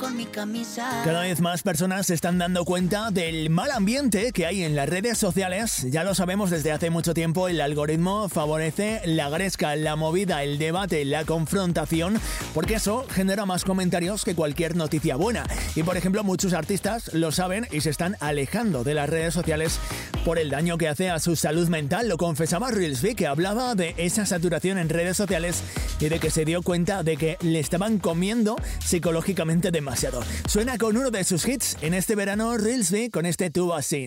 con mi camisa. Cada vez más personas se están dando cuenta del mal ambiente que hay en las redes sociales. Ya lo sabemos desde hace mucho tiempo, el algoritmo favorece la gresca, la movida, el debate, la confrontación, porque eso genera más comentarios que cualquier noticia buena. Y por ejemplo, muchos artistas lo saben y se están alejando de las redes sociales por el daño que hace a su salud mental. Lo confesaba Reelsby, que hablaba de esa saturación en redes sociales y de que se dio cuenta de que le estaban comiendo psicológicamente demasiado. Suena con uno de sus hits en este verano Reelsby con este Tú Así.